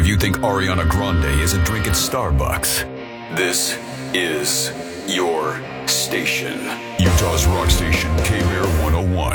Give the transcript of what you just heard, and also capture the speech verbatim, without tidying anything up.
if you think Ariana Grande is a drink at Starbucks, this is your station. Utah's Rock Station, K-Bear one oh one.